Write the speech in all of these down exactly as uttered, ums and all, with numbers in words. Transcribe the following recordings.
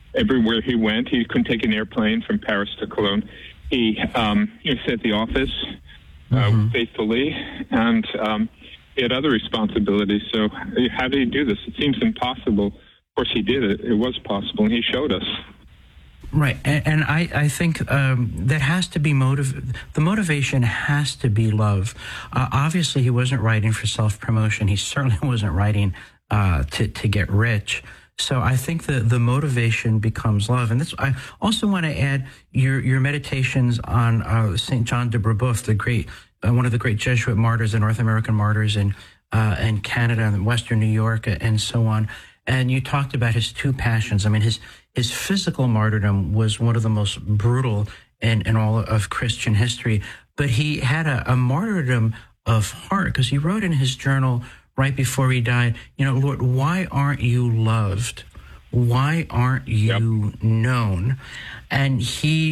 everywhere he went. He couldn't take an airplane from Paris to Cologne. He, um, he was at the office uh, mm-hmm. faithfully, and um, he had other responsibilities. So how did he do this? It seems impossible. Of course, he did it. It was possible, and he showed us. Right, and, and I, I think um, that has to be motive. The motivation has to be love. Uh, obviously, he wasn't writing for self-promotion. He certainly wasn't writing uh, to to get rich. So I think the the motivation becomes love. And this, I also want to add your your meditations on uh, Saint John de Brebeuf, the great uh, one of the great Jesuit martyrs, the North American martyrs in uh, in Canada and Western New York and so on. And you talked about his two passions. I mean, his his physical martyrdom was one of the most brutal in, in all of Christian history. But he had a, a martyrdom of heart, because he wrote in his journal right before he died, you know, Lord, why aren't you loved? Why aren't you yep. known? And he,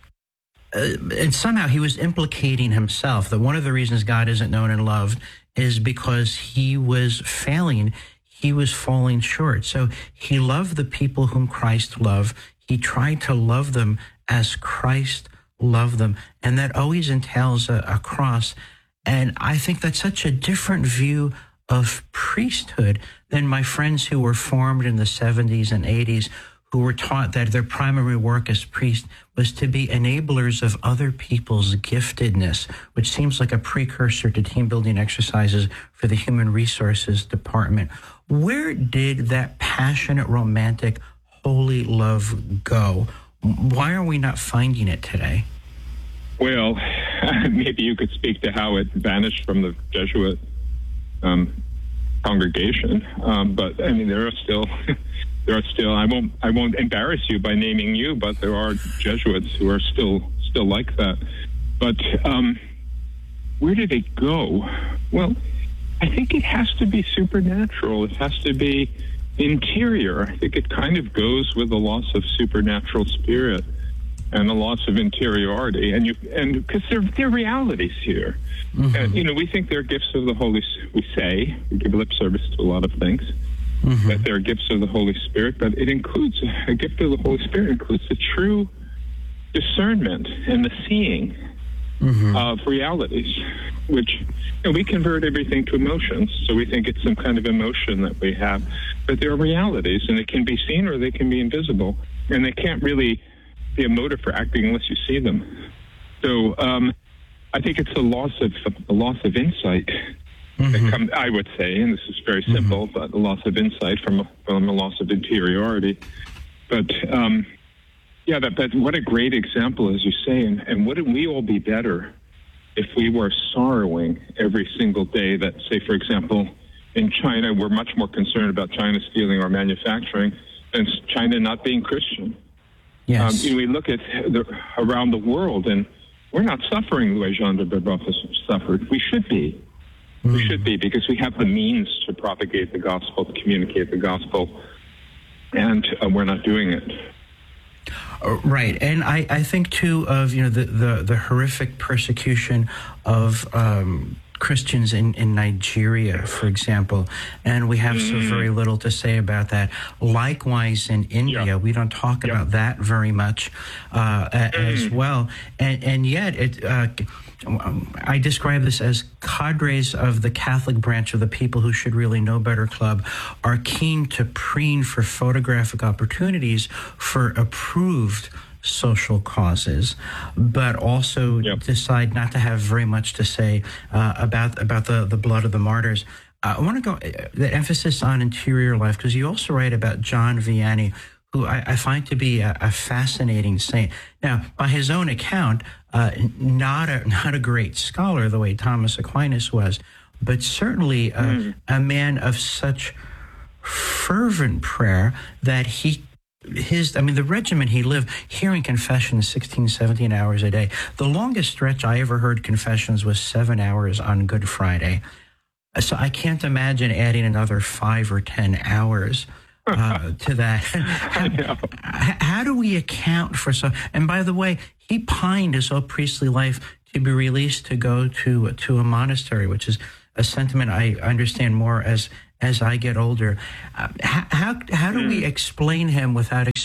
uh, and somehow he was implicating himself, that one of the reasons God isn't known and loved is because he was failing. He was falling short. So he loved the people whom Christ loved. He tried to love them as Christ loved them. And that always entails a, a cross. And I think that's such a different view of priesthood than my friends who were formed in the seventies and eighties, who were taught that their primary work as priests was to be enablers of other people's giftedness, which seems like a precursor to team building exercises for the human resources department. Where did that passionate, romantic, holy love go? Why are we not finding it today? Well, maybe you could speak to how it vanished from the Jesuit um, congregation. Um, but I mean, there are still, there are still. I won't, I won't embarrass you by naming you, but there are Jesuits who are still, still like that. But um, where did it go? Well, I think it has to be supernatural. It has to be interior. I think it kind of goes with the loss of supernatural spirit and the loss of interiority. And you, and because there, there are realities here. Mm-hmm. And, you know, we think they're gifts of the Holy, we say, we give lip service to a lot of things, mm-hmm. that they're gifts of the Holy Spirit, but it includes, a gift of the Holy Spirit includes the true discernment and the seeing mm-hmm. of realities, which, you know, we convert everything to emotions. So we think it's some kind of emotion that we have, but they're realities, and they can be seen or they can be invisible, and they can't really be a motive for acting unless you see them. So um, I think it's a loss of a loss of insight. Mm-hmm. That come, I would say, and this is very simple, mm-hmm. but a loss of insight from a, from a loss of interiority. But um, yeah, that, but what a great example, as you say, and, and wouldn't we all be better if we were sorrowing every single day that, say, for example, in China, we're much more concerned about China stealing our manufacturing than China not being Christian. Yes. Um, you know, we look at the, around the world, and we're not suffering the way Jean de Brebeuf has suffered. We should be. Mm. We should be, because we have the means to propagate the gospel, to communicate the gospel, and uh, we're not doing it. Uh, right, and I, I think too of you know the the, the horrific persecution of um, Christians in, in Nigeria, for example, and we have mm. so very little to say about that. Likewise, in India, yeah. we don't talk yeah. about that very much uh, mm. as well, and and yet it. Uh, I describe this as cadres of the Catholic branch of the People Who Should Really Know Better Club are keen to preen for photographic opportunities for approved social causes, but also yep. decide not to have very much to say uh, about about the, the blood of the martyrs. Uh, I want to go uh, the emphasis on interior life, because you also write about John Vianney, who I, I find to be a, a fascinating saint. Now, by his own account, uh, not a not a great scholar the way Thomas Aquinas was, but certainly uh, mm. a man of such fervent prayer that he his I mean the regimen he lived, hearing confessions sixteen, seventeen hours a day. The longest stretch I ever heard confessions was seven hours on Good Friday. So I can't imagine adding another five or ten hours uh, to that. how, how do we account for so? And by the way, he pined his whole priestly life to be released to go to to a monastery, which is a sentiment I understand more as as I get older. Uh, how how do we explain him without explaining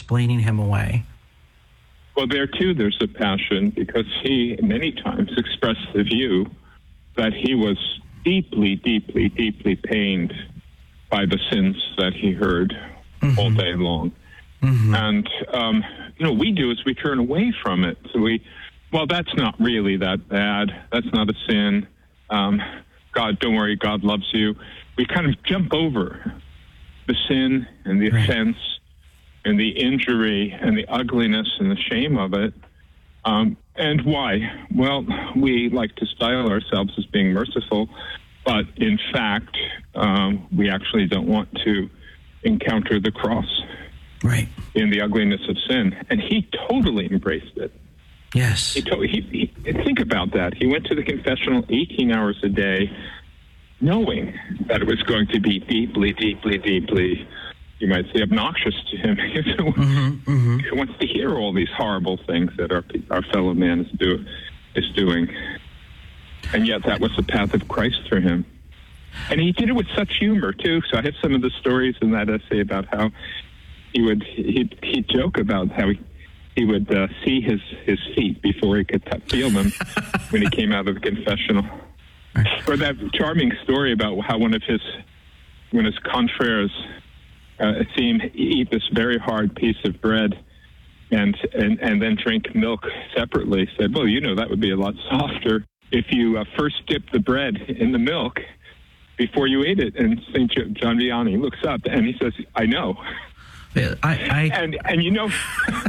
explaining him away? Well, there too, there's a passion, because he many times expressed the view that he was deeply, deeply, deeply pained by the sins that he heard mm-hmm. all day long. Mm-hmm. And, um, you know, we do is we turn away from it. So we, well, that's not really that bad. That's not a sin. Um, God, don't worry, God loves you. We kind of jump over the sin and the right. offense and the injury and the ugliness and the shame of it. Um, and why? Well, we like to style ourselves as being merciful, but in fact, um, we actually don't want to encounter the cross right. in the ugliness of sin. And he totally embraced it. Yes. He, to- he, he Think about that. He went to the confessional eighteen hours a day, knowing that it was going to be deeply, deeply, deeply, you might say, obnoxious to him. mm-hmm, mm-hmm. He wants to hear all these horrible things that our our fellow man is, do, is doing. And yet that was the path of Christ for him. And he did it with such humor, too. So I have some of the stories in that essay about how he would he'd, he'd joke about how he, he would uh, see his, his feet before he could t- feel them when he came out of the confessional. Or that charming story about how one of his one of his confreres uh, see him eat this very hard piece of bread and, and, and then drink milk separately. Said, well, you know, that would be a lot softer if you uh, first dipped the bread in the milk before you ate it. And Saint John Vianney looks up and he says, I know. I, I... And, and you know...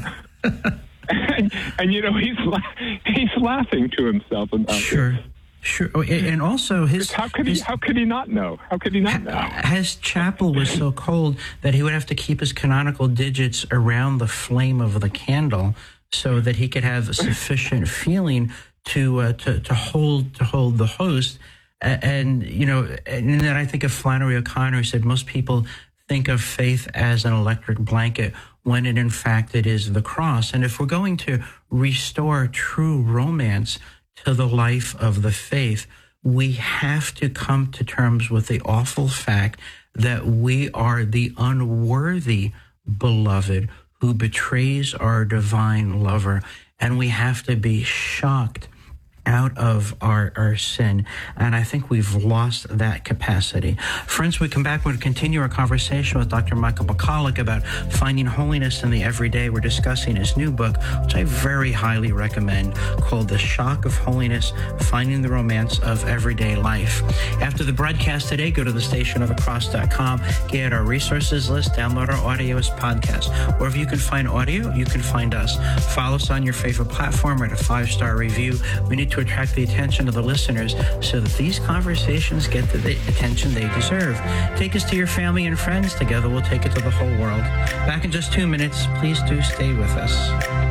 and, and, you know, he's la- he's laughing to himself about sure. this. Sure, and also his how could he his, how could he not know? How could he not know? His chapel was so cold that he would have to keep his canonical digits around the flame of the candle so that he could have sufficient feeling to uh, to to hold to hold the host. And, and you know, and then I think of Flannery O'Connor, who said most people think of faith as an electric blanket when it, in fact, it is the cross. And if we're going to restore true romance to the life of the faith, we have to come to terms with the awful fact that we are the unworthy beloved who betrays our divine lover. And we have to be shocked out of our, our sin. And I think we've lost that capacity. Friends, we come back, we're going to continue our conversation with Doctor Michael Michalek about finding holiness in the everyday. We're discussing his new book, which I very highly recommend, called The Shock of Holiness, Finding the Romance of Everyday Life. After the broadcast today, go to the station of the cross dot com, get our resources list, download our audio as podcast. Wherever you can find audio, you can find us. Follow us on your favorite platform, write a five-star review. We need to attract the attention of the listeners so that these conversations get the attention they deserve. Take us to your family and friends. Together we'll take it to the whole world. Back in just two minutes. Please do stay with us.